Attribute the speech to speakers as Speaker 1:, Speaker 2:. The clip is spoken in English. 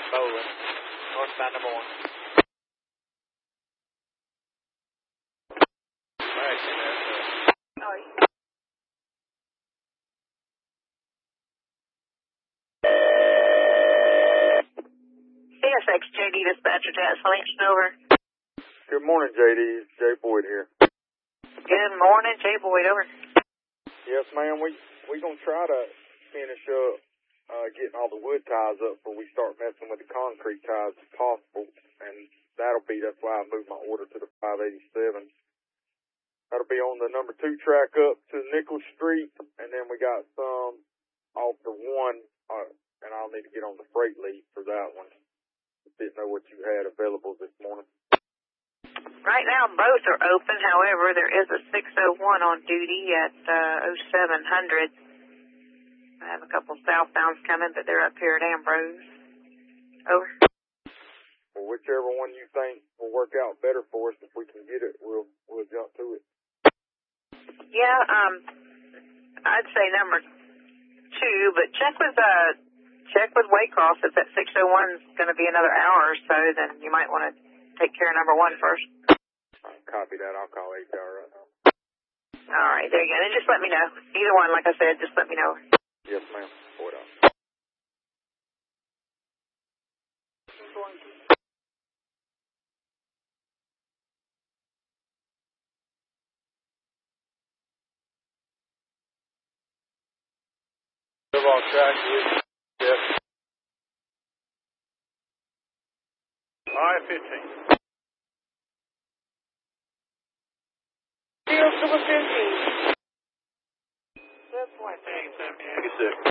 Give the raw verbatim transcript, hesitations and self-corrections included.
Speaker 1: Bowling, northbound number one. Right, and that's uh,
Speaker 2: Oh, yeah. C S X J D dispatcher to Escalation over.
Speaker 3: Good morning, J D. It's Jay Boyd here.
Speaker 2: Good morning, Jay Boyd over.
Speaker 3: Yes, ma'am. We we gonna try to finish up uh, getting all the wood ties up before we start messing with the concrete ties if possible, and that'll be that's why I moved my order to the five eighty-seven. That'll be on the number two track up to Nichols Street, and then we got some off the one, uh, and I'll need to get on the freight lead for that one. Didn't know what you had available this morning.
Speaker 2: Right now, both are open. However, there is a six oh one on duty at uh, oh seven hundred. I have a couple southbounds coming, but they're up here at Ambrose. Over.
Speaker 3: Well, whichever one you think will work out better for us, if we can get it, we'll we'll jump to it.
Speaker 2: Yeah, um, I'd say number two, but check with uh, check with Waycross. If that six oh one's going to be another hour or so, then you might want to take care of number one first.
Speaker 3: I'll copy that. I'll call H R right now.
Speaker 2: All right, there you go. And just let me know. Either one, like I said, just let me know.
Speaker 3: Yes, ma'am. Hold on. Live on track with yes. I fifteen. Zero seven fifteen. That's one thing, seventy-six.